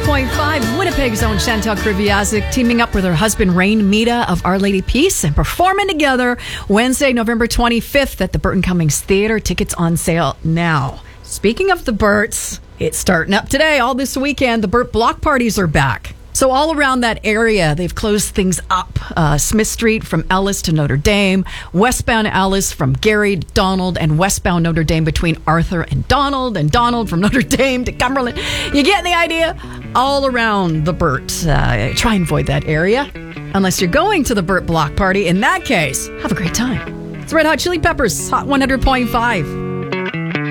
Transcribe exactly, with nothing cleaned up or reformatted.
point five, Winnipeg's own Chantal Kreviazuk teaming up with her husband Rain Mita of Our Lady Peace and performing together Wednesday, November twenty-fifth at the Burton Cummings Theatre. Tickets on sale now. Speaking of the Burts, it's starting up today. All this weekend, the Burt block parties are back. So all around that area, they've closed things up. Uh, Smith Street from Ellis to Notre Dame, westbound Ellis from Gary, Donald, and westbound Notre Dame between Arthur and Donald, and Donald from Notre Dame to Cumberland. You get the idea? All around the Burt. Uh, try and avoid that area. Unless you're going to the Burt block party. In that case, have a great time. It's Red Hot Chili Peppers, Hot one hundred point five.